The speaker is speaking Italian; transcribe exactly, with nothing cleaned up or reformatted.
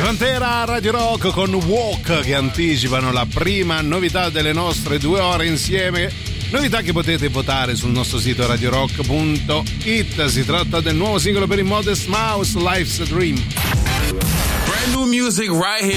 Frontera Radio Rock con Walk, che anticipano la prima novità delle nostre due ore insieme. Novità che potete votare sul nostro sito radio rock punto it. Si tratta del nuovo singolo per i Modest Mouse, Life's a Dream. Brand new music right here.